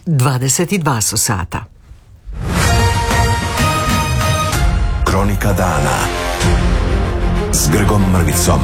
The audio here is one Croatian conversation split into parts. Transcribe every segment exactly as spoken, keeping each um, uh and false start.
dvadeset dva su sata. Kronika dana s Grgom Mrvicom.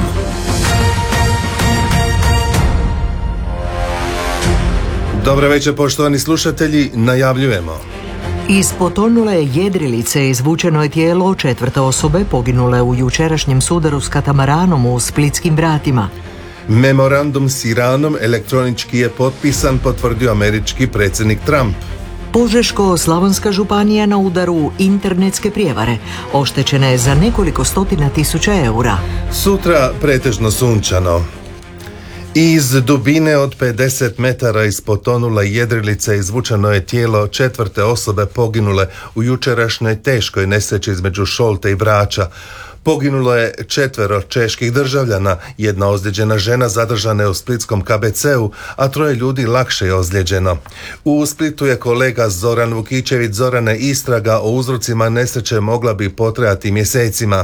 Dobro večer, poštovani slušatelji, najavljujemo. Iz potonule jedrilice izvučeno je tijelo četvrte osobe poginule u jučerašnjem sudaru s katamaranom u Splitskim vratima. Memorandum s Iranom elektronički je potpisan, potvrdio američki predsjednik Trump. Požeško-slavonska županija na udaru internetske prijevare. Oštećena je za nekoliko stotina tisuća eura. Sutra pretežno sunčano. Iz dubine od pedeset metara iz potonule jedrilice izvučeno je tijelo četvrte osobe poginule u jučerašnjoj teškoj nesreći između Šolte i Brača. Poginulo je četvero čeških državljana, jedna ozlijeđena žena zadržana je u splitskom K B C-u, a troje ljudi lakše je ozlijeđeno. U Splitu je kolega Zoran Vukičević. Zorane, istraga o uzrocima nesreće mogla bi potrajati mjesecima.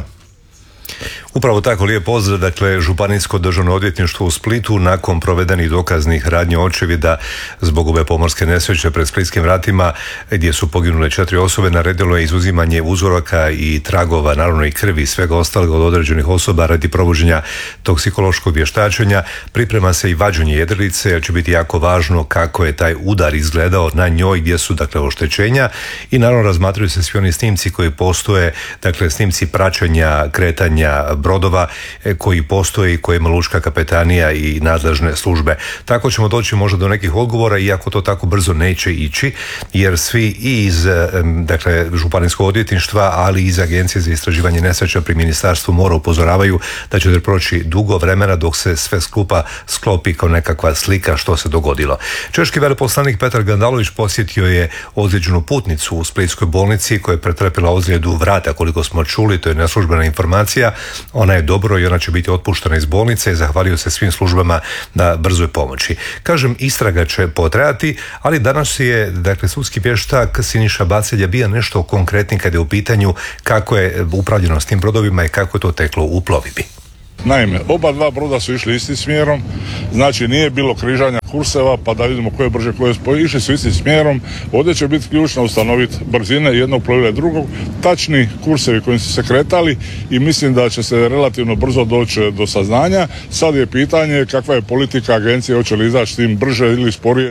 Upravo tako, lijep pozdrav. Dakle, Županijsko državno odvjetništvo u Splitu nakon provedenih dokaznih radnji očevida zbog ove pomorske nesreće pred Splitskim vratima gdje su poginule četiri osobe naredilo je izuzimanje uzoraka i tragova, naravno i krvi i svega ostalog od određenih osoba radi provođenja toksikološkog vještačenja. Priprema se i vađenje jedrilice jer će biti jako važno kako je taj udar izgledao na njoj, gdje su dakle oštećenja i naravno razmatraju se svi oni snimci koji postoje, dakle snimci praćenja kretanja brodova koji postoje i koje ima lučka kapetanija i nadležne službe. Tako ćemo doći možda do nekih odgovora, iako to tako brzo neće ići, jer svi i iz dakle, Županijskog odvjetništva, ali i iz Agencije za istraživanje nesreća pri ministarstvu mora upozoravaju da će proći dugo vremena dok se sve skupa sklopi kao nekakva slika što se dogodilo. Češki veleposlanik Petar Gandalović posjetio je ozlijeđenu putnicu u splitskoj bolnici koja je pretrpila ozljedu vrata, koliko smo čuli, to je neslužbena informacija. Ona je dobro i ona će biti otpuštena iz bolnice i zahvalio se svim službama na brzoj pomoći. Kažem, istraga će potrajati, ali danas je dakle sudski vještak Siniša Bacelja bio nešto konkretni kad je u pitanju kako je upravljeno s tim brodovima i kako je to teklo u plovidbi. Naime, oba dva broda su išli istim smjerom, znači nije bilo križanja kurseva pa da vidimo ko je brže, ko je spoj, išli su istim smjerom. Ovdje će biti ključno ustanoviti brzine jednog plovila i drugog, tačni kursevi kojim su se kretali i mislim da će se relativno brzo doći do saznanja. Sad je pitanje kakva je politika agencije, hoće li izaći s tim brže ili sporije.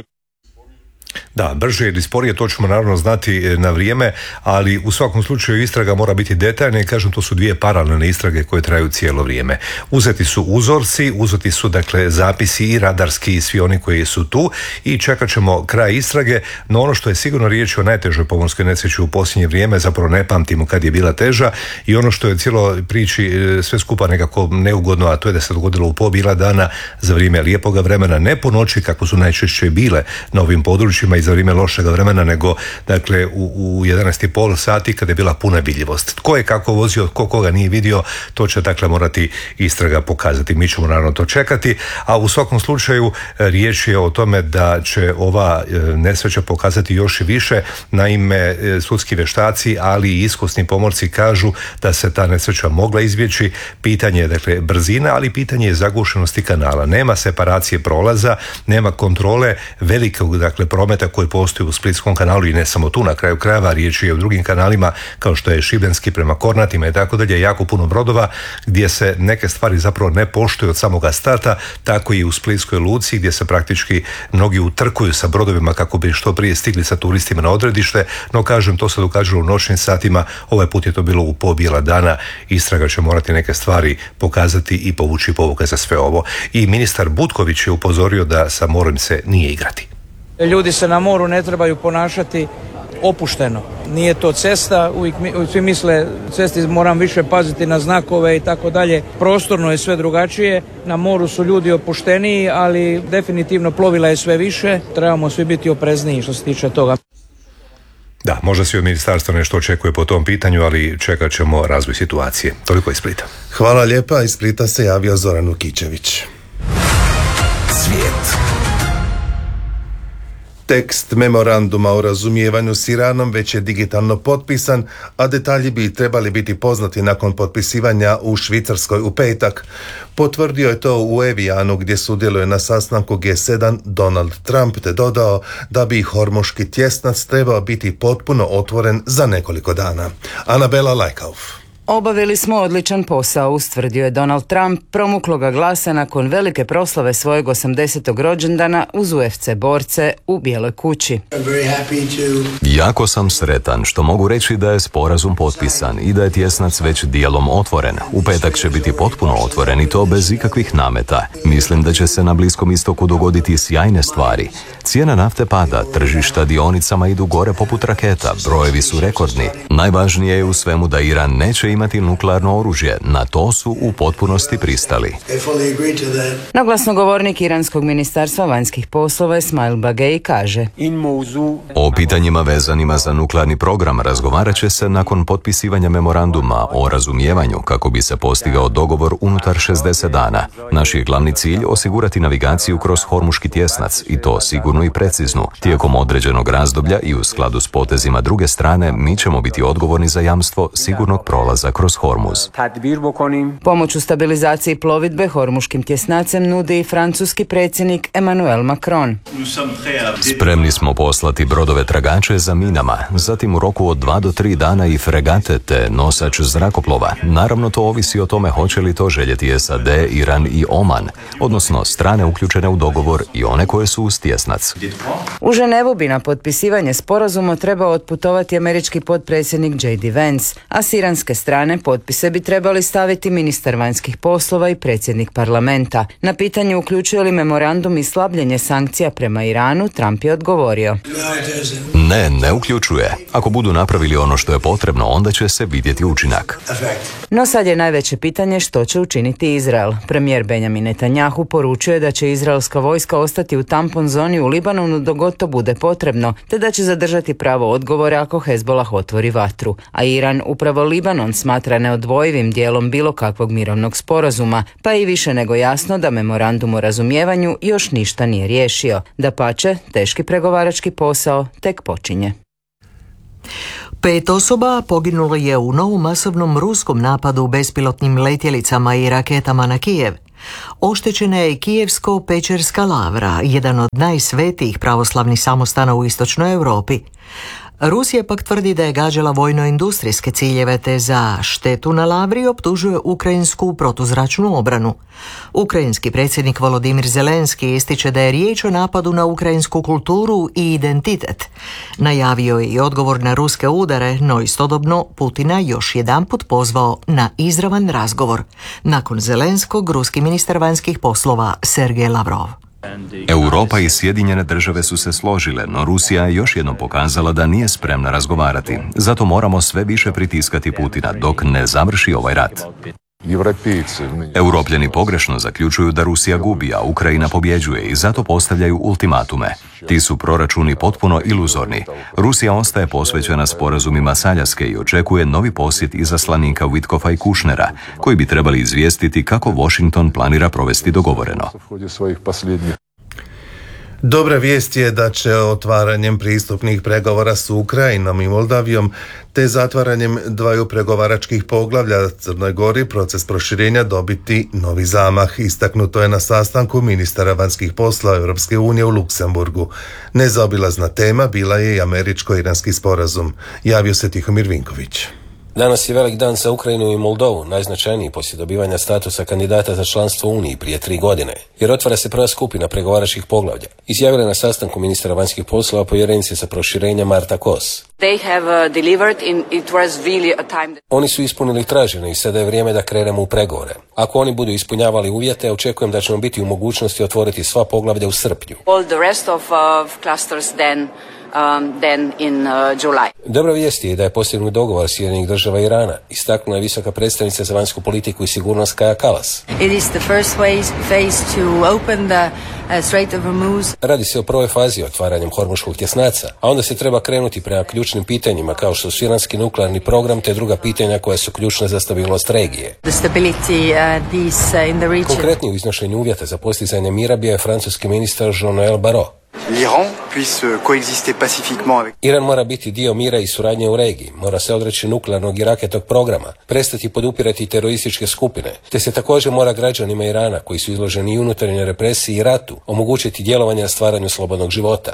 Da, brže ili sporije, to ćemo naravno znati na vrijeme, ali u svakom slučaju istraga mora biti detaljna i kažem, to su dvije paralelne istrage koje traju cijelo vrijeme. Uzeti su uzorci, uzeti su dakle zapisi i radarski i svi oni koji su tu i čekat ćemo kraj istrage, no ono što je sigurno riječ o najtežoj pomorskoj nesreći u posljednje vrijeme, zapravo ne pamtimo kad je bila teža i ono što je cijelo priči sve skupa nekako neugodno, a to je da se dogodilo u po bila dana za vrijeme lijepoga vremena, ne po noći kako su najčešće bile na ovim područjima i za vrijeme lošega vremena, nego dakle u, u jedanaest i pol sati kada je bila puna vidljivost. Tko je kako vozio, tko koga nije vidio, to će dakle morati istraga pokazati. Mi ćemo naravno to čekati, a u svakom slučaju riječ je o tome da će ova nesreća pokazati još i više. Naime, sudski vještaci, ali i iskusni pomorci kažu da se ta nesreća mogla izbjeći. Pitanje je dakle brzina, ali pitanje je zagušenosti kanala. Nema separacije prolaza, nema kontrole velikog dakle prometa koji postoji u Splitskom kanalu i ne samo tu, na kraju krajeva riječ je o drugim kanalima kao što je Šibenski prema Kornatima i tako dalje, jako puno brodova gdje se neke stvari zapravo ne poštuju od samoga starta, tako i u Splitskoj luci gdje se praktički mnogi utrkuju sa brodovima kako bi što prije stigli sa turistima na odredište, no kažem, to se događalo u noćnim satima, ovaj put je to bilo u po bijela dana. Istraga će morati neke stvari pokazati i povući pouke za sve ovo. I ministar Butković je upozorio da sa morem se nije igrati. Ljudi se na moru ne trebaju ponašati opušteno. Nije to cesta, uvijek, uvijek svi misle cesti moram više paziti na znakove i tako dalje. Prostorno je sve drugačije, na moru su ljudi opušteniji, ali definitivno plovila je sve više. Trebamo svi biti oprezniji što se tiče toga. Da, možda se od ministarstva nešto očekuje po tom pitanju, ali čekat ćemo razvoj situacije. Toliko iz Splita. Hvala lijepa, iz Splita se javio Zoran Vukičević. Svijet. Tekst memoranduma o razumijevanju s Iranom već je digitalno potpisan, a detalji bi trebali biti poznati nakon potpisivanja u Švicarskoj u petak. Potvrdio je to u Evijanu gdje sudjeluje na sastanku G sedam Donald Trump, te dodao da bi Hormuški tjesnac trebao biti potpuno otvoren za nekoliko dana. Anabela Lajkauf. Obavili smo odličan posao, ustvrdio je Donald Trump promukloga glasa nakon velike proslave svojeg osamdesetog rođendana uz U F C borce u Bijeloj kući. Jako sam sretan što mogu reći da je sporazum potpisan i da je tjesnac već dijelom otvoren. U petak će biti potpuno otvoren i to bez ikakvih nameta. Mislim da će se na Bliskom istoku dogoditi sjajne stvari. Cijena nafte pada, tržišta dionicama idu gore poput raketa, brojevi su rekordni. Najvažnije je u svemu da Iran neće imati nuklearno oružje. Na to su u potpunosti pristali. Na glasnogovornik Iranskog ministarstva vanjskih poslova Esmail Bagei kaže: O pitanjima vezanima za nuklearni program razgovarat će se nakon potpisivanja memoranduma o razumijevanju kako bi se postigao dogovor unutar šezdeset dana. Naš je glavni cilj osigurati navigaciju kroz Hormuški tjesnac i to sigurno i preciznu. Tijekom određenog razdoblja i u skladu s potezima druge strane mi ćemo biti odgovorni za jamstvo sigurnog prolaza kroz Hormuz. Pomoć u stabilizaciji plovidbe Hormuškim tjesnacem nudi i francuski predsjednik Emmanuel Macron. Spremni smo poslati brodove tragače za minama, zatim u roku od dva do tri dana i fregate te nosač zrakoplova. Naravno to ovisi o tome hoće li to željeti S A D, Iran i Oman, odnosno strane uključene u dogovor i one koje su uz tjesnac. U Ženevu bi na potpisivanje sporazuma trebao otputovati američki potpredsjednik J D Vance, a s iranske strane potpise bi trebali staviti ministar vanjskih poslova i predsjednik parlamenta. Na pitanje uključuje li memorandum i slabljenje sankcija prema Iranu, Trump je odgovorio: Ne, ne uključuje. Ako budu napravili ono što je potrebno, onda će se vidjeti učinak. No sad je najveće pitanje što će učiniti Izrael. Premijer Benjamin Netanjahu poručuje da će izraelska vojska ostati u tampon zoni u Libanonu dok god to bude potrebno, te da će zadržati pravo odgovora ako Hezbolah otvori vatru. A Iran upravo Libanon smatra neodvojivim dijelom bilo kakvog mirovnog sporazuma, pa je i više nego jasno da memorandum o razumijevanju još ništa nije riješio. Dapače, teški pregovarački posao tek počinje. Pet osoba poginulo je u novom masovnom ruskom napadu bespilotnim letjelicama i raketama na Kijev. Oštećena je Kijevsko-Pečerska lavra, jedan od najsvetijih pravoslavnih samostana u istočnoj Europi. Rusija pak tvrdi da je gađala vojno-industrijske ciljeve, te za štetu na lavri optužuje ukrajinsku protuzračnu obranu. Ukrajinski predsjednik Volodimir Zelenski ističe da je riječ o napadu na ukrajinsku kulturu i identitet. Najavio je i odgovor na ruske udare, no istodobno Putina još jedanput pozvao na izravan razgovor. Nakon Zelenskog, ruski ministar vanjskih poslova Sergej Lavrov. Europa i Sjedinjene države su se složile, no Rusija je još jednom pokazala da nije spremna razgovarati. Zato moramo sve više pritiskati Putina dok ne završi ovaj rat. Europljani pogrešno zaključuju da Rusija gubi, a Ukrajina pobjeđuje i zato postavljaju ultimatume. Ti su proračuni potpuno iluzorni. Rusija ostaje posvećena sporazumima s Aljaske i očekuje novi posjet izaslanika Witkofa i Kushnera, koji bi trebali izvijestiti kako Washington planira provesti dogovoreno. Dobra vijest je da će otvaranjem pristupnih pregovora s Ukrajinom i Moldavijom te zatvaranjem dvaju pregovaračkih poglavlja Crnoj Gori proces proširenja dobiti novi zamah. Istaknuto je na sastanku ministara vanjskih poslova Europske unije u Luksemburgu. Nezaobilazna tema bila je i američko-iranski sporazum. Javio se Tihomir Vinković. Danas je velik dan za Ukrajinu i Moldovu, najznačajniji poslije dobivanja statusa kandidata za članstvo u Uniji prije tri godine, jer otvara se prva skupina pregovaračkih poglavlja. Izjavila je na sastanku ministra vanjskih poslova povjerenice za proširenje Marta Kos. They have delivered in, it was really a time that... Oni su ispunili tražene i sada je vrijeme da krenemo u pregovore. Ako oni budu ispunjavali uvjete, očekujem da ćemo biti u mogućnosti otvoriti sva poglavlja u srpnju. All the rest of uh, clusters then Um, then in uh, July. Dobra vijest je da je postignut dogovor Sjedinjenih država i Irana, istaknula je visoka predstavnica za vanjsku politiku i sigurnost Kaja Kallas. It is the first phase, phase to open the uh, Strait of Hormuz. Radi se o prvoj fazi otvaranjem Hormuškog tjesnaca, a onda se treba krenuti prema ključnim pitanjima kao što su iranski nuklearni program te druga pitanja koja su ključna za stabilnost regije. The stability, uh, these, uh, in the region. Konkretni u iznošenju uvjeta za postizanje mira bio je francuski ministar Jean-Noël Barrot. Iran mora biti dio mira i suradnje u regiji, mora se odreći nuklearnog i raketnog programa, prestati podupirati terorističke skupine, te se također mora građanima Irana, koji su izloženi i unutarnjoj represiji i ratu, omogućiti djelovanje na stvaranju slobodnog života.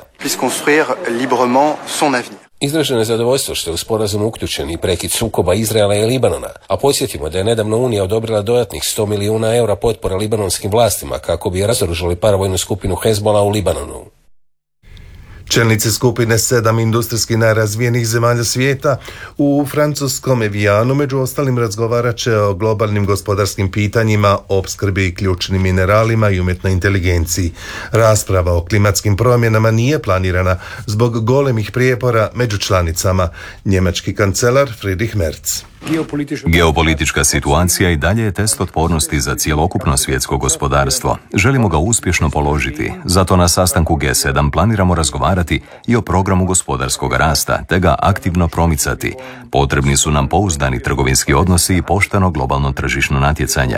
Izraženo je zadovoljstvo što je u sporazum uključen i prekid sukoba Izraela i Libanona, a podsjetimo da je nedavno Unija odobrila dodatnih sto milijuna eura potpora libanonskim vlastima kako bi razoružali paravojnu skupinu Hezbola u Libanonu. Čelnici skupine sedam industrijski najrazvijenijih zemalja svijeta u francuskom Evianu među ostalim razgovarat će o globalnim gospodarskim pitanjima, opskrbi ključnim mineralima i umjetnoj inteligenciji. Rasprava o klimatskim promjenama nije planirana zbog golemih prijepora među članicama. Njemački kancelar Friedrich Merz. Geopolitička situacija i dalje je test otpornosti za cjelokupno svjetsko gospodarstvo. Želimo ga uspješno položiti, zato na sastanku G sedam planiramo razgovarati i o programu gospodarskog rasta, te ga aktivno promicati. Potrebni su nam pouzdani trgovinski odnosi i pošteno globalno tržišno natjecanje.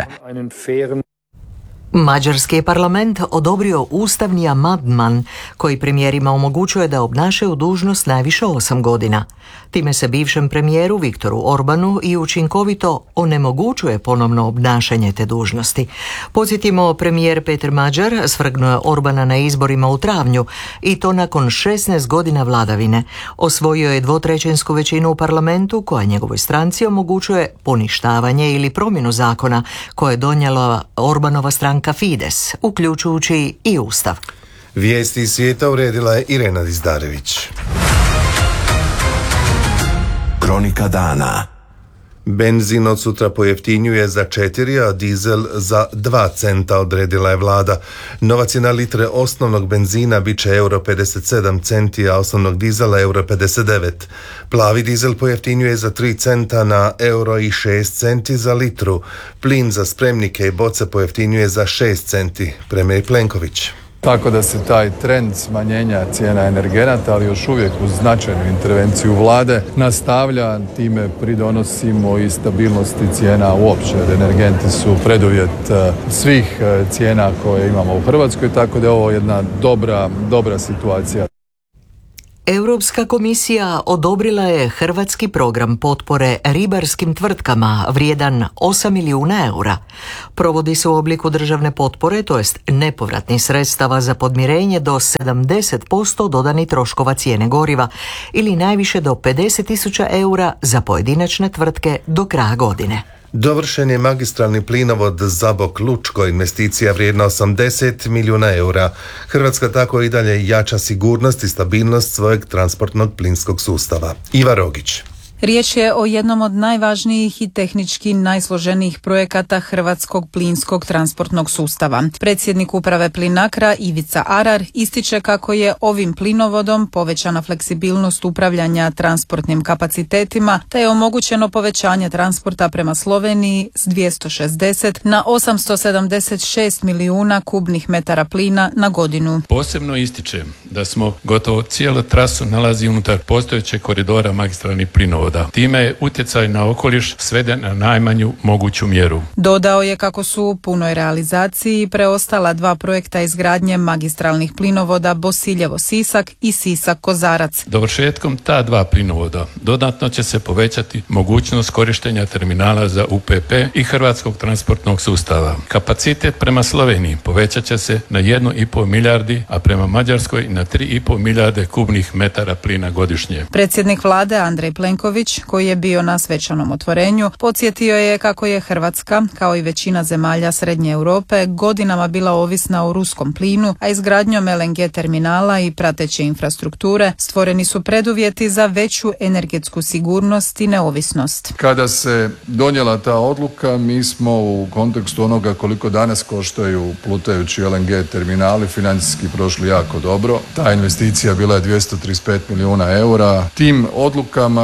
Mađarski je parlament odobrio ustavni amandman koji premijerima omogućuje da obnašaju dužnost najviše osam godina. Time se bivšem premijeru Viktoru Orbanu i učinkovito onemogućuje ponovno obnašanje te dužnosti. Podsjetimo, premijer Peter Mađar svrgnuo je Orbana na izborima u travnju i to nakon šesnaest godina vladavine. Osvojio je dvotrećinsku većinu u parlamentu koja njegovoj stranci omogućuje poništavanje ili promjenu zakona koje je donijela Orbanova stranka Fides, uključujući i Ustav. Vijesti iz svijeta uredila je Irena Dizdarević. Kronika dana. Benzin od sutra pojeftinjuje za četiri, a dizel za dva centa, odredila je vlada. Novac je na litre osnovnog benzina bit će euro pedeset sedam centi, a osnovnog dizela euro pedeset devet. Plavi dizel pojeftinjuje za tri centa na euro i šest centi za litru. Plin za spremnike i boce pojeftinjuje za šest centi. Premijer Plenković. Tako da se taj trend smanjenja cijena energenata, ali još uvijek uz značajnu intervenciju vlade, nastavlja. Time pridonosimo i stabilnosti cijena uopće. Energenti su preduvjet svih cijena koje imamo u Hrvatskoj, tako da je ovo jedna dobra, dobra situacija. Europska komisija odobrila je hrvatski program potpore ribarskim tvrtkama vrijedan osam milijuna eura. Provodi se u obliku državne potpore, to jest nepovratnih sredstava za podmirenje do sedamdeset posto dodanih troškova cijene goriva ili najviše do pedeset tisuća eura za pojedinačne tvrtke do kraja godine. Dovršen je magistralni plinovod Zabok-Lučko, investicija vrijedna osamdeset milijuna eura. Hrvatska tako i dalje jača sigurnost i stabilnost svojeg transportnog plinskog sustava. Iva Rogić. Riječ je o jednom od najvažnijih i tehnički najsloženijih projekata hrvatskog plinskog transportnog sustava. Predsjednik uprave Plinacra Ivica Arar ističe kako je ovim plinovodom povećana fleksibilnost upravljanja transportnim kapacitetima, te je omogućeno povećanje transporta prema Sloveniji s dvjesto šezdeset na osamsto sedamdeset šest milijuna kubnih metara plina na godinu. Posebno ističem da smo gotovo cijelu trasu nalazi unutar postojećeg koridora magistralnih plinovoda. Time je utjecaj na okoliš sveden na najmanju moguću mjeru. Dodao je kako su u punoj realizaciji preostala dva projekta izgradnje magistralnih plinovoda Bosiljevo-Sisak i Sisak-Kozarac. Dovršetkom ta dva plinovoda dodatno će se povećati mogućnost korištenja terminala za U P P i hrvatskog transportnog sustava. Kapacitet prema Sloveniji povećat će se na jednu i pol milijardi, a prema Mađarskoj na tri i pol milijarde kubnih metara plina godišnje. Predsjednik vlade Andrej Plenković, koji je bio na svečanom otvorenju, podsjetio je kako je Hrvatska, kao i većina zemalja Srednje Europe, godinama bila ovisna o ruskom plinu, a izgradnjom L N G terminala i prateće infrastrukture stvoreni su preduvjeti za veću energetsku sigurnost i neovisnost. Kada se donijela ta odluka, mi smo u kontekstu onoga koliko danas koštaju plutajući L N G terminali financijski prošli jako dobro. Ta investicija bila je dvjesto trideset pet milijuna eura. Tim odlukama Hrvatska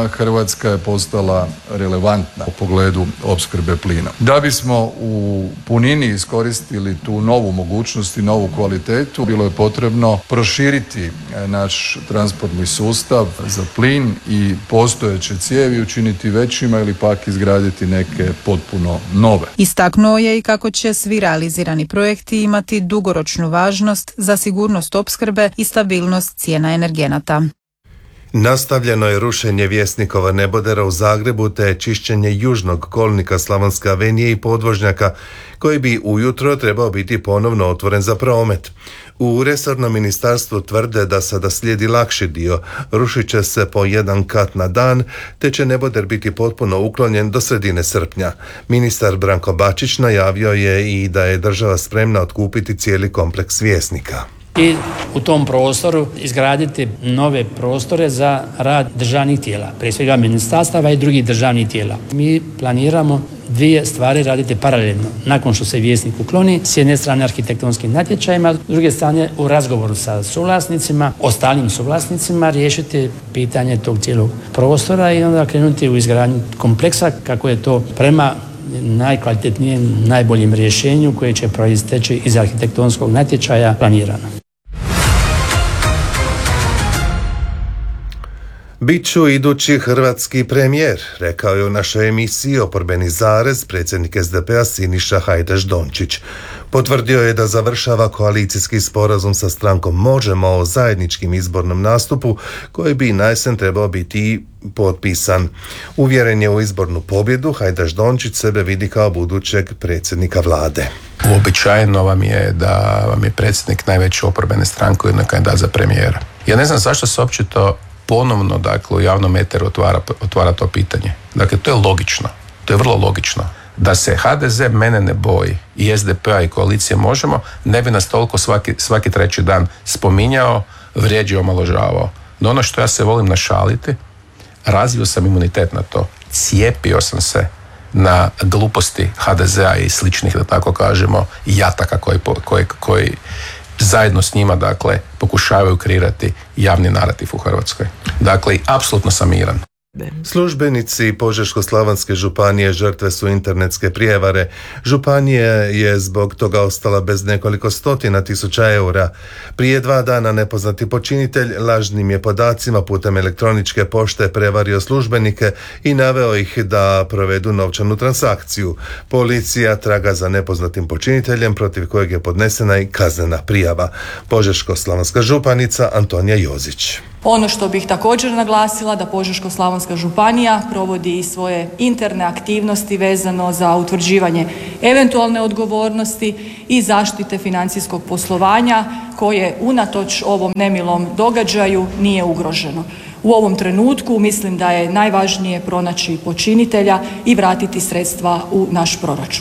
Hrvatska je postala relevantna u pogledu opskrbe plina. Da bismo u punini iskoristili tu novu mogućnost i novu kvalitetu, bilo je potrebno proširiti naš transportni sustav za plin i postojeće cijevi učiniti većima ili pak izgraditi neke potpuno nove. Istaknuo je i kako će svi realizirani projekti imati dugoročnu važnost za sigurnost opskrbe i stabilnost cijena energenata. Nastavljeno je rušenje Vjesnikova nebodera u Zagrebu te čišćenje južnog kolnika Slavonske avenije i podvožnjaka koji bi ujutro trebao biti ponovno otvoren za promet. U resornom ministarstvu tvrde da sada slijedi lakši dio, rušit će se po jedan kat na dan, te će neboder biti potpuno uklonjen do sredine srpnja. Ministar Branko Bačić najavio je i da je država spremna otkupiti cijeli kompleks Vjesnika. I u tom prostoru izgraditi nove prostore za rad državnih tijela, prije svega ministarstava i drugih državnih tijela. Mi planiramo dvije stvari raditi paralelno. Nakon što se Vjesnik ukloni, s jedne strane arhitektonskim natječajima, s druge strane u razgovoru sa suvlasnicima, ostalim suvlasnicima, riješiti pitanje tog cijelog prostora i onda krenuti u izgradnju kompleksa kako je to prema najkvalitetnijem, najboljem rješenju koje će proisteći iz arhitektonskog natječaja planirano. Biću idući hrvatski premijer, rekao je u našoj emisiji Oporbeni zarez predsjednik es de pe a Siniša Hajdaš Dončić. Potvrdio je da završava koalicijski sporazum sa strankom Možemo o zajedničkim izbornom nastupu koji bi na jesen trebao biti potpisan. Uvjeren je u izbornu pobjedu, Hajdaš Dončić sebe vidi kao budućeg predsjednika vlade. Uobičajeno vam je da vam je predsjednik najveće oporbene stranke ujedno kandidat za premijera. Ja ne znam zašto se uopće to ponovno, dakle, u javnom eteru otvara, otvara to pitanje. Dakle, to je logično. To je vrlo logično. Da se ha de ze mene ne boji i es de pe a i koalicije Možemo, ne bi nas toliko svaki, svaki treći dan spominjao, vrijeđao, omalovažavao. No ono što ja se volim našaliti, razvio sam imunitet na to. Cijepio sam se na gluposti ha de ze a i sličnih, da tako kažemo, jataka koji, koji, koji zajedno s njima, dakle, pokušavaju kreirati javni narativ u Hrvatskoj. Dakle, apsolutno sam miran. Službenici Požeško-slavonske županije žrtve su internetske prijevare. Županija je zbog toga ostala bez nekoliko stotina tisuća eura. Prije dva dana nepoznati počinitelj lažnim je podacima putem elektroničke pošte prevario službenike i naveo ih da provedu novčanu transakciju. Policija traga za nepoznatim počiniteljem protiv kojeg je podnesena i kaznena prijava. Požeško-slavonska županica Antonija Jozić. Ono što bih također naglasila da Požeško-slavonska županija provodi i svoje interne aktivnosti vezano za utvrđivanje eventualne odgovornosti i zaštite financijskog poslovanja koje unatoč ovom nemilom događaju nije ugroženo. U ovom trenutku mislim da je najvažnije pronaći počinitelja i vratiti sredstva u naš proračun.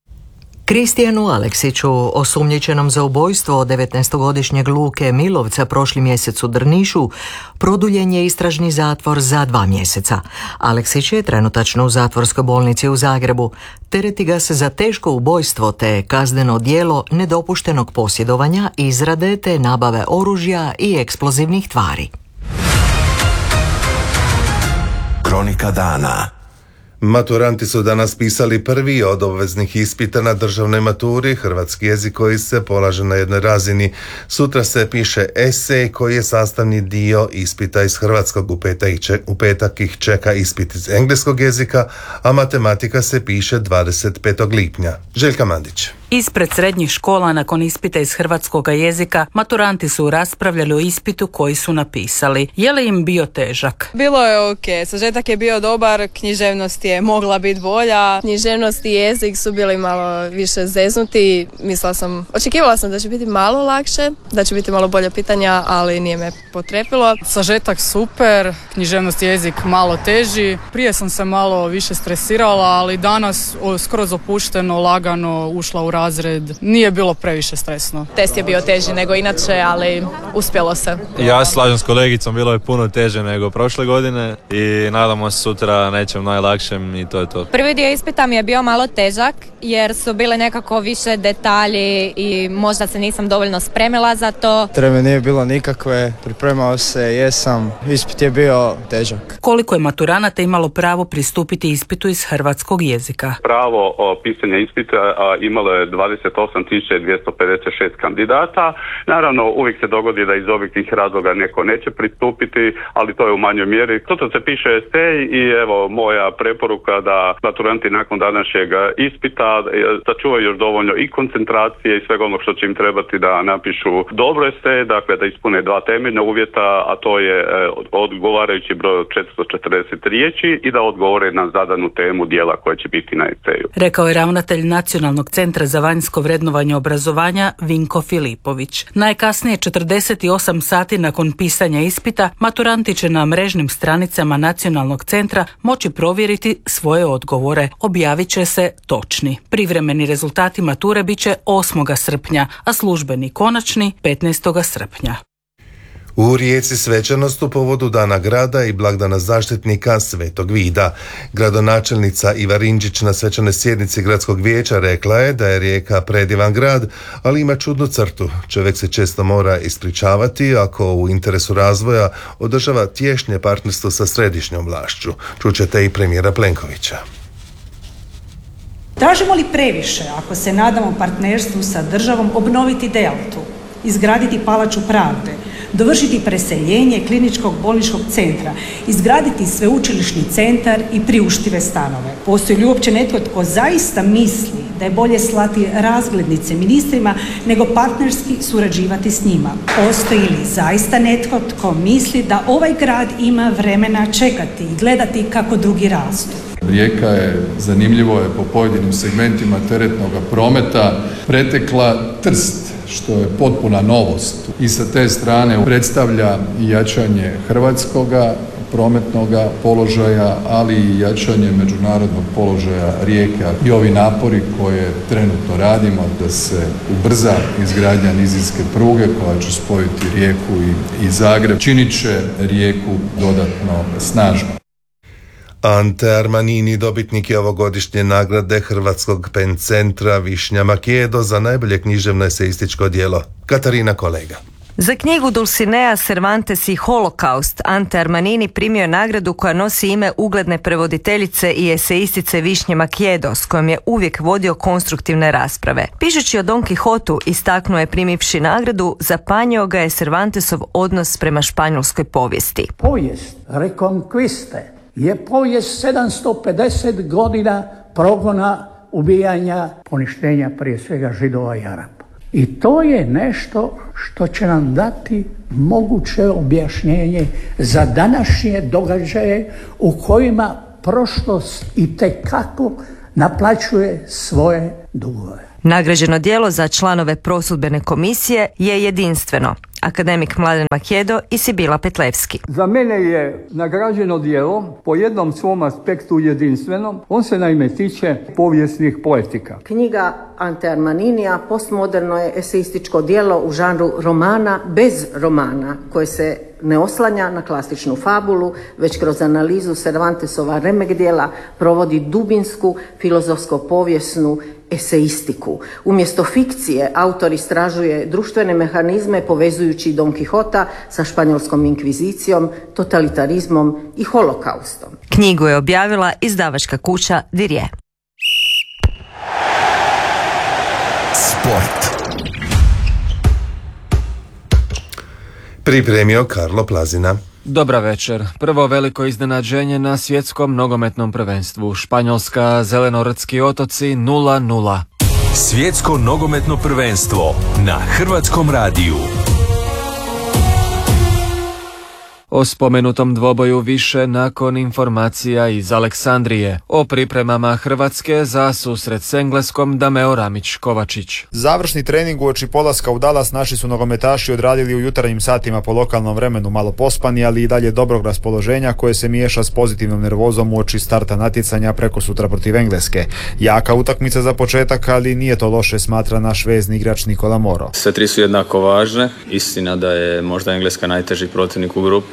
Kristijanu Aleksiću, osumnjičenom za ubojstvo od devetnaestogodišnjeg Luke Milovca prošli mjesec u Drnišu, produljen je istražni zatvor za dva mjeseca. Aleksić je trenutačno u zatvorskoj bolnici u Zagrebu. Tereti ga se za teško ubojstvo te kazneno djelo nedopuštenog posjedovanja, izrade te nabave oružja i eksplozivnih tvari. Kronika dana. Maturanti su danas pisali prvi od obveznih ispita na državnoj maturi, hrvatski jezik koji se polaže na jednoj razini. Sutra se piše esej koji je sastavni dio ispita iz hrvatskog, u petak, u petak ih čeka ispit iz engleskog jezika, a matematika se piše dvadeset petog lipnja. Željka Mandić. Ispred srednjih škola nakon ispita iz hrvatskog jezika maturanti su raspravljali o ispitu koji su napisali. Je li im bio težak? Bilo je ok, sažetak je bio dobar, književnost je mogla biti bolja. Književnost i jezik su bili malo više zeznuti. Mislila sam, očekivala sam da će biti malo lakše, da će biti malo bolje pitanja, ali nije me potrepilo. Sažetak super, književnost i jezik malo teži. Prije sam se malo više stresirala, ali danas skroz opušteno, lagano ušla u razred. Nije bilo previše stresno. Test je bio teži nego inače, ali uspjelo se. Ja slažem s kolegicom, bilo je puno teže nego prošle godine i nadamo se sutra nečem najlakšem prođem i to je to. Prvi dio ispita mi je bio malo težak jer su bile nekako više detalji i možda se nisam dovoljno spremila za to. Treme nije bilo nikakve, pripremao se, jesam, ispit je bio težak. Koliko je maturanata imalo pravo pristupiti ispitu iz hrvatskog jezika? Pravo o pisanja ispita a, imalo je dvadeset osam tisuća dvjesto pedeset šest kandidata. Naravno, uvijek se dogodi da iz objektivnih razloga neko neće pristupiti, ali to je u manjoj mjeri. Toto se piše esej i evo moja preporuka da maturanti nakon današnjeg ispita sačuvaju još dovoljno i koncentracije i svega onog što će im trebati da napišu dobro esej, dakle da ispune dva temeljna uvjeta, a to je odgovarajući broj od četiristo četrdeset riječi i da odgovore na zadanu temu dijela koja će biti na eseju. Rekao je ravnatelj Nacionalnog centra za vanjsko vrednovanje obrazovanja Vinko Filipović. Najkasnije četrdeset osam sati nakon pisanja ispita maturanti će na mrežnim stranicama Nacionalnog centra moći provjeriti svoje odgovore. Objavit će se točni. Privremeni rezultati mature bit će osmog srpnja, a službeni konačni petnaestog srpnja. U Rijeci svečanost u povodu Dana grada i blagdana zaštitnika Svetog Vida. Gradonačelnica Iva Rinđić na svečanoj sjednici gradskog vijeća rekla je da je Rijeka predivan grad, ali ima čudnu crtu. Čovjek se često mora ispričavati ako u interesu razvoja održava tješnje partnerstvo sa središnjom vlašću. Čućete i premijera Plenkovića. Tražimo li previše ako se nadamo partnerstvu sa državom obnoviti Deltu, izgraditi Palaču pravde, dovršiti preseljenje kliničkog bolničkog centra, izgraditi sveučilišni centar i priuštive stanove? Postoji li uopće netko tko zaista misli da je bolje slati razglednice ministrima nego partnerski surađivati s njima? Postoji li zaista netko tko misli da ovaj grad ima vremena čekati i gledati kako drugi rastu? Rijeka je, zanimljivo je, po pojedinim segmentima teretnog prometa pretekla Trst, što je potpuna novost. I sa te strane predstavlja jačanje hrvatskoga prometnoga položaja, ali i jačanje međunarodnog položaja Rijeke. I ovi napori koje trenutno radimo da se ubrza izgradnja nizinske pruge koja će spojiti Rijeku i, i Zagreb, činit će Rijeku dodatno snažno. Ante Armanini dobitnik je ovogodišnje nagrade Hrvatskog pen centra Višnja Makijedo za najbolje književno eseističko djelo. Katarina Kolega. Za knjigu Dulcinea Cervantes i Holokaust Ante Armanini primio je nagradu koja nosi ime ugledne prevoditeljice i eseistice Višnje Makijedo, s kojom je uvijek vodio konstruktivne rasprave. Pišući o Don Quijotu, istaknuo je primivši nagradu, zapanjio ga je Cervantesov odnos prema španjolskoj povijesti. Povijest Reconquiste je povijest sedamsto pedeset godina progona, ubijanja, poništenja prije svega Židova i Arapa. I to je nešto što će nam dati moguće objašnjenje za današnje događaje u kojima prošlost itekako naplaćuje svoje dugove. Nagrađeno djelo za članove prosudbene komisije je jedinstveno. Akademik Mladen Makijedo i Sibila Petlevski. Za mene je nagrađeno djelo po jednom svom aspektu jedinstveno. On se naime tiče povijesnih poetika. Knjiga Ante Armaninija postmoderno je eseističko djelo u žanru romana bez romana, koje se ne oslanja na klasičnu fabulu, već kroz analizu Cervantesova remek djela provodi dubinsku filozofsko-povijesnu eseistiku. Umjesto fikcije, autor istražuje društvene mehanizme povezujući Don Quixota sa španjolskom inkvizicijom, totalitarizmom i holokaustom. Knjigu je objavila izdavačka kuća Dirje. Sport. Pripremio Karlo Plazina. Dobra večer. Prvo veliko iznenađenje na svjetskom nogometnom prvenstvu. Španjolska, Zelenortski otoci nula nula. Svjetsko nogometno prvenstvo na Hrvatskom radiju. O spomenutom dvoboju više nakon informacija iz Aleksandrije. O pripremama Hrvatske za susret s Engleskom Dameo Ramić-Kovačić. Završni trening uoči polaska u Dallas naši su nogometaši odradili u jutarnjim satima po lokalnom vremenu, malo pospani, ali i dalje dobrog raspoloženja koje se miješa s pozitivnom nervozom uoči starta natjecanja preko sutra protiv Engleske. Jaka utakmica za početak, ali nije to loše, smatra naš vezni igrač Nikola Moro. Sve tri su jednako važne. Istina da je možda Engleska najteži protivnik u grupi.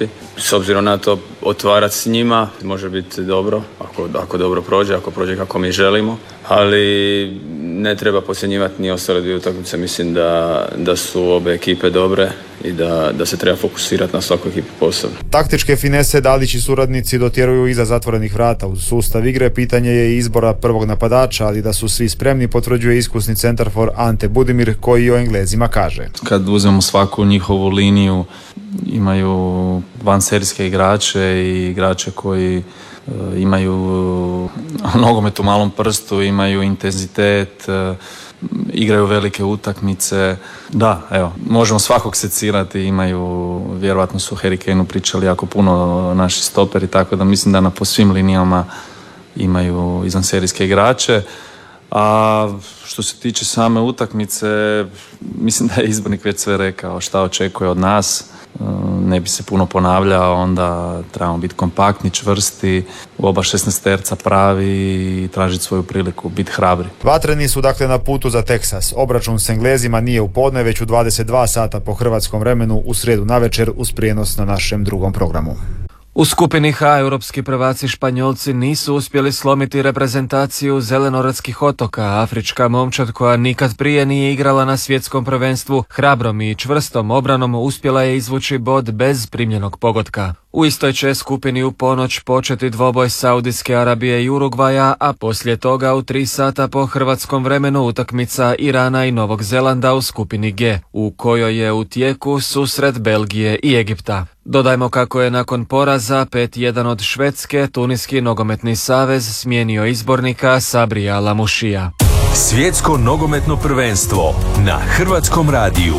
dobili. S obzirom na to, otvarati s njima može biti dobro, ako, ako dobro prođe, ako prođe kako mi želimo, ali ne treba podcjenjivati ni ostale dvije utakmice. Mislim da, da su obe ekipe dobre i da, da se treba fokusirati na svaku ekipu posebno. Taktičke finese Dalić i suradnici dotjeruju iza zatvorenih vrata uz sustav igre. Pitanje je izbora prvog napadača, ali da su svi spremni potvrđuje iskusni centarfor Ante Budimir, koji o Englezima kaže: kad uzmemo svaku njihovu liniju, imaju vanserijske igrače i igrače koji imaju nogomet u malom prstu, imaju intenzitet, igraju velike utakmice. Da, evo, možemo svakog secirati, imaju, vjerojatno su o Harry Kaneu pričali jako puno naši stoperi, tako da mislim da na po svim linijama imaju izvanserijske igrače. A što se tiče same utakmice, mislim da je izbornik već sve rekao šta očekuje od nas. Ne bi se puno ponavljao, onda trebamo biti kompaktni, čvrsti, u oba šesnaesterca pravi i tražiti svoju priliku, biti hrabri. Vatreni su dakle na putu za Teksas. Obračun s Englezima nije u podne, već u dvadeset dva sata po hrvatskom vremenu u srijedu navečer uz prijenos na našem drugom programu. U skupini H europski prvaci Španjolci nisu uspjeli slomiti reprezentaciju Zelenorodskih otoka. Afrička momčad koja nikad prije nije igrala na svjetskom prvenstvu hrabrom i čvrstom obranom uspjela je izvući bod bez primljenog pogotka. U istoj će skupini u ponoć početi dvoboj Saudijske Arabije i Urugvaja, a poslije toga u tri sata po hrvatskom vremenu utakmica Irana i Novog Zelanda u skupini G, u kojoj je u tijeku susret Belgije i Egipta. Dodajmo kako je nakon poraza pet jedan od Švedske Tuniski nogometni savez smijenio izbornika Sabrija Lamušija. Svjetsko nogometno prvenstvo na Hrvatskom radiju.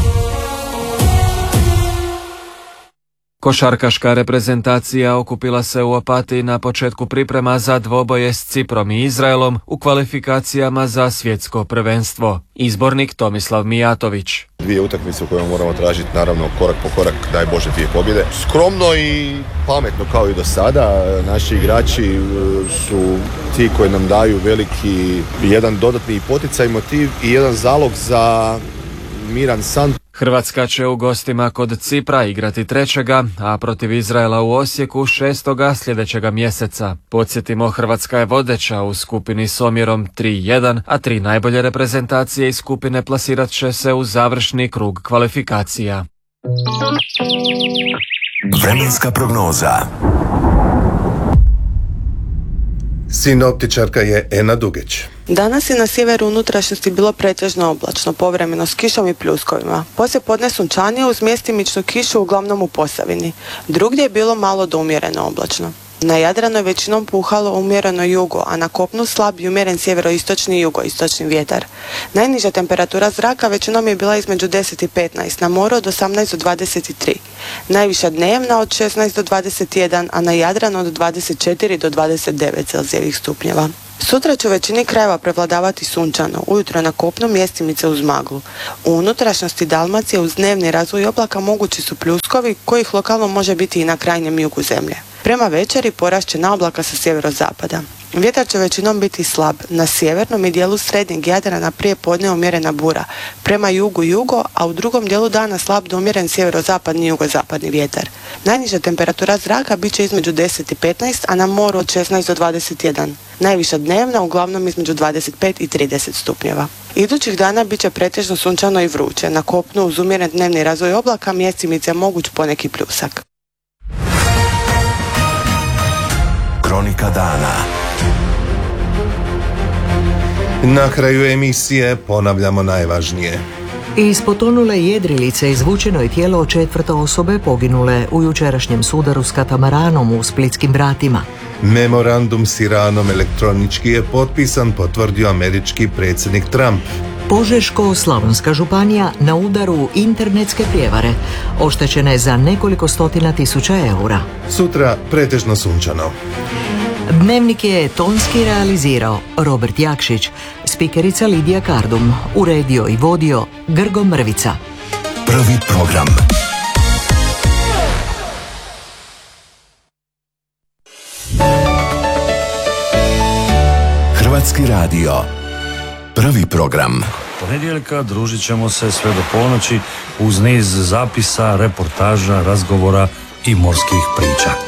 Košarkaška reprezentacija okupila se u Opatiji na početku priprema za dvoboje s Ciprom i Izraelom u kvalifikacijama za svjetsko prvenstvo. Izbornik Tomislav Mijatović. Dvije utakmice u kojima moramo tražiti, naravno, korak po korak, daj Bože, dvije pobjede. Skromno i pametno kao i do sada. Naši igrači su ti koji nam daju veliki jedan dodatni poticaj, motiv i jedan zalog za miran san. Hrvatska će u gostima kod Cipra igrati trećega, a protiv Izraela u Osijeku šestoga sljedećega mjeseca. Podsjetimo, Hrvatska je vodeća u skupini s omjerom tri jedan, a tri najbolje reprezentacije iz skupine plasirat će se u završni krug kvalifikacija. Vremenska prognoza. Sinoptičarka je Ena Dugeć. Danas je na sjeveru unutrašnjosti bilo pretežno oblačno, povremeno s kišom i pljuskovima. Poslije podne sunčanije uz mjestimičnu kišu uglavnom u Posavini. Drugdje je bilo malo do umjereno oblačno. Na Jadranu je većinom puhalo umjereno jugo, a na kopnu slab i umjeren sjeveroistočni i jugoistočni vjetar. Najniža temperatura zraka većinom je bila između deset i petnaest, na moru od osamnaest do dvadeset tri. Najviša dnevna od šesnaest do dvadeset jedan, a na Jadranu od dvadeset četiri do dvadeset devet celzijevih stupnjeva. Sutra će u većini krajeva prevladavati sunčano, ujutro na kopnu mjestimice uz maglu. U unutrašnjosti Dalmacije uz dnevni razvoj oblaka mogući su pljuskovi, kojih lokalno može biti i na krajnjem jugu zemlje. Prema večeri porast će na oblaka sa sjeverozapada. Vjetar će većinom biti slab. Na sjevernom i dijelu srednjeg Jadrana prije podne umjerena bura. Prema jugu jugo, a u drugom dijelu dana slab do umjeren sjeverozapadni i jugozapadni vjetar. Najniža temperatura zraka bit će između deset i petnaest, a na moru od šesnaest do dvadeset jedan. Najviša dnevna uglavnom između dvadeset pet i trideset stupnjeva. Idućih dana bit će pretežno sunčano i vruće. Na kopnu uz umjeren dnevni razvoj oblaka mjestimice moguć poneki pljusak. Kronika dana. Na kraju emisije ponavljamo najvažnije. Iz potonule jedrilice izvučeno je tijelo četvrte osobe poginule u jučerašnjem sudaru s katamaranom u Splitskim vratima. Memorandum s Iranom elektronički je potpisan, potvrdio američki predsjednik Trump. Požeško-slavonska županija na udaru internetske prijevare. Oštećena je za nekoliko stotina tisuća eura. Sutra pretežno sunčano. Dnevnik je tonski realizirao Robert Jakšić, spikerica Lidija Kardum, uredio i vodio Grgo Mrvica. Prvi program. Hrvatski radio. Prvi program. Ponedjeljka družit ćemo se sve do ponoći uz niz zapisa, reportaža, razgovora i morskih priča.